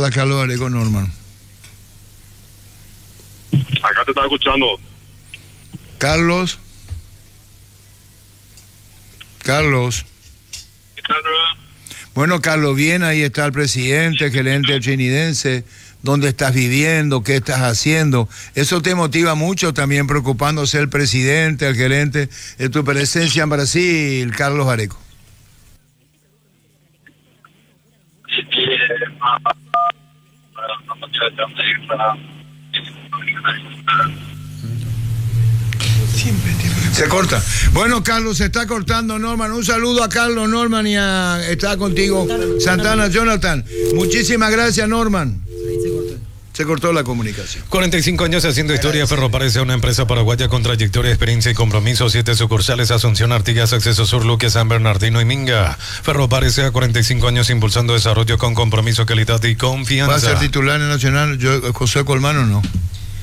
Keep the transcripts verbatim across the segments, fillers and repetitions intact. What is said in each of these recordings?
habla Carlos Areco, Norman. Acá te estaba escuchando. Carlos. Carlos. Bueno, Carlos, bien, ahí está el presidente, el gerente trinidense. ¿Dónde estás viviendo? ¿Qué estás haciendo? Eso te motiva mucho también, preocupándose el presidente, el gerente, de tu presencia en Brasil, Carlos Areco. Se corta. Bueno, Carlos, se está cortando, Norman. Un saludo a Carlos, Norman, y a... está contigo Santana, Jonathan. Muchísimas gracias, Norman. Se cortó la comunicación. cuarenta y cinco años haciendo historia. Ferropar es una empresa paraguaya con trayectoria, experiencia y compromiso. Siete sucursales: Asunción, Artigas, Acceso Sur, Luque, San Bernardino y Minga. Ferropar es a cuarenta y cinco años impulsando desarrollo con compromiso, calidad y confianza. ¿Va a ser titular en Nacional yo, José Colmán o no?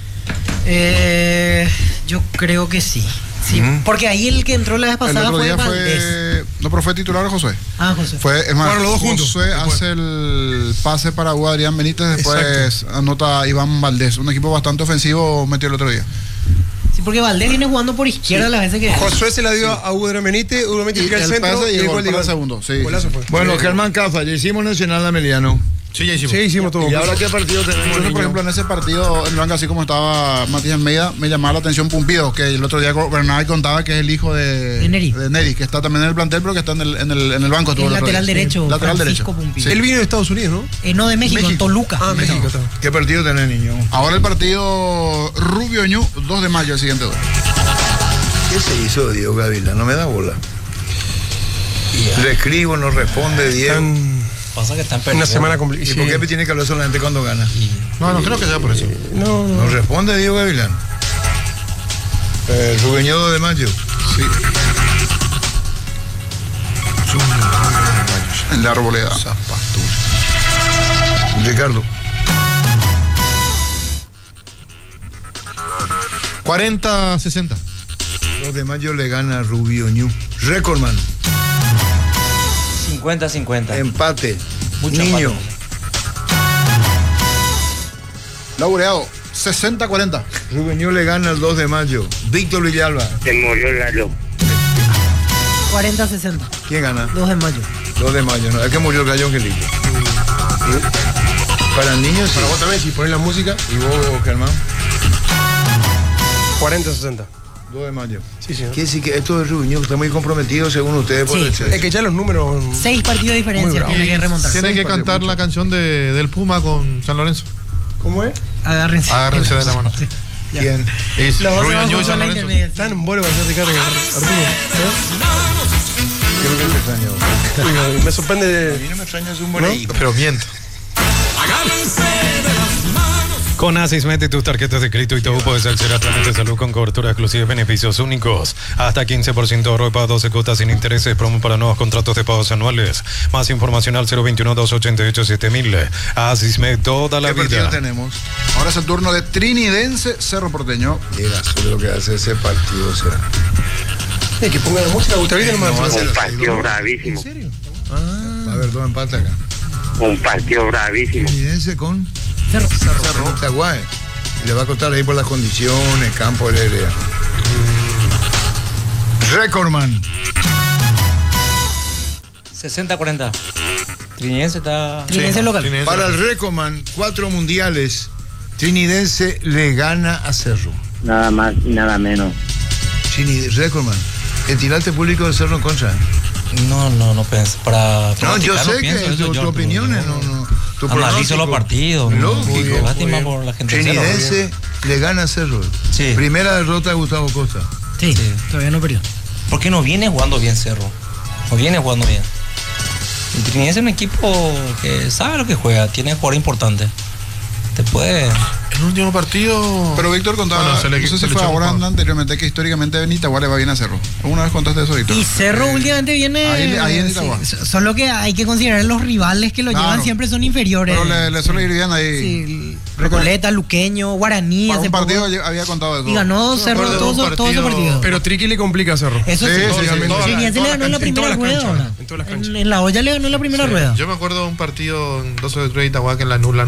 Eh, yo creo que sí. Sí, uh-huh. Porque ahí el que entró la vez pasada fue Valdés. Fue, no, pero fue titular José. Ah, José. Fue, es más, bueno, los dos juntos. José hace el pase para Hugo Adrián Benítez, después Exacto. anota Iván Valdés. Un equipo bastante ofensivo metió el otro día. Sí, porque Valdés viene jugando por izquierda sí. las veces que... Josué se la dio sí. a Hugo Adrián Benítez, Hugo Benítez y el, el centro y el gol el segundo. Sí, sí. Bueno, Germán Cafa, ya hicimos Nacional Ameliano. Sí, ya hicimos. Sí, hicimos todo. ¿Y ahora qué partido tenemos? Entonces, por ejemplo, en ese partido, en el banco, así como estaba Matías Almeida, me llamaba la atención Pumpido, que el otro día Bernal contaba que es el hijo de, de, Neri. de Neri, que está también en el plantel, pero que está en el, en el, en el banco. El, el lateral derecho, sí, lateral Francisco derecho. Pumpido. Sí. Él vino de Estados Unidos, ¿no? Eh, no, de México, México. en Toluca. Ah, México. México. ¿Qué partido tenés, niño? Ahora el partido Rubio Ñu, dos de mayo, el siguiente dos. ¿Qué se hizo Diego Gavila? No me da bola. Yeah. Le escribo, no responde Diego. Tan... Pasa que están una semana complicada. ¿Y por qué me tiene que hablar solamente cuando gana? Y, no, no y, creo que sea por eso. No, no. ¿No responde Diego Gavilán? Eh, Rubeño dos de mayo. Sí. En la arboleda. Ricardo. cuarenta a sesenta. dos de mayo le gana Rubio Ñu. Recordman. cincuenta a cincuenta. Empate. Mucho Niño. empate. Laureado. sesenta a cuarenta. Rubeño le gana el dos de mayo. Víctor Villalba. Se murió Lalo. cuarenta a sesenta. ¿Quién gana? dos de mayo. dos de mayo, no. Es que murió el gallo Angelito. ¿Sí? Para el niño sí. Para vos también, si pones la música. ¿Y vos, Germán? cuarenta a sesenta. dos de mayo. Sí, sí. Quiere decir que esto de Rubeño está muy comprometido según ustedes. Sí. Por el es que ya los números. Seis partidos de diferencia tiene que remontar. Tiene que cantar la canción de, del Puma con San Lorenzo. ¿Cómo es? Agárrense. Agárrense de la mano. Sí. ¿Quién? Es Los Rubio Ñu y San Lorenzo. Lorenzo. Están en vuelo para hacer Ricardo. Creo que te extraño. Me sorprende. De... A mí no me extraña su moreíto. Pero miento. Con Asis, mete tus tarjetas de crédito y todo puedes acceder a trámites de salud con cobertura exclusiva y beneficios únicos. Hasta quince por ciento de ahorro para doce cuotas sin intereses. Promo para nuevos contratos de pagos anuales. Más información al cero veintiuno, doscientos ochenta y ocho, siete mil. Asisme toda la ¿Qué vida. partido tenemos? Ahora es el turno de Trinidense Cerro Porteño. Mira, eso lo que hace ese partido, o sea. Eh, que pongan la música, Gustavito, no me Un partido bravísimo. ¿En serio? Ah. A ver, dos empates acá. Un partido bravísimo. Trinidense con Cerro. Cerro. Cerro. Itaguae. Y le va a costar ahí por las condiciones, campo de área. Recordman. sesenta a cuarenta. Trinidense está... Trinidense Sí, local. Trinidense. Para el Recordman, cuatro mundiales. Trinidense le gana a Cerro. Nada más y nada menos. Trini, Recordman. El tirante público de Cerro en contra. No, no, no pienso. Para No, yo pronosticar, sé no pienso que eso, tu, yo, tu opinión es, no, no. Tu Analizo pronóstico. los partidos. Lógico. No, lástima por la gente de Cerro. Trinidense le gana a Cerro. Sí. Primera derrota de Gustavo Costa. Sí, Sí. todavía no perdió. ¿Por qué no viene jugando bien Cerro? No viene jugando bien. El Trinidense es un equipo que sabe lo que juega, tiene jugadores importantes. Te puede... El último partido. Pero Víctor contaba, Bueno, se le- no sé se si le fue echó ahora un o anteriormente, que históricamente en Itagua le va bien a Cerro. ¿Alguna vez contaste eso, Víctor? Y Cerro Eh, últimamente viene... ahí- ahí en Itagua. sí, solo que hay que considerar los rivales que lo Claro. llevan siempre son inferiores. Pero le, le suele ir bien ahí. Sí, Recoleta, Luqueño, Guaraní. Para hace un partido poco. ya había contado eso. Y ganó Sí, me Cerro acuerdo de un todo, todo ese partido. Pero Triqui le complica a Cerro. Eso Sí, sí, sí, sí, sí, en todas sí, las- ya se le ganó en la en primera todas las rueda. canchas, ¿no? en todas las En, canchas. en la olla le ganó en la primera rueda. Yo me acuerdo de un partido en doce de Itagua que en la nula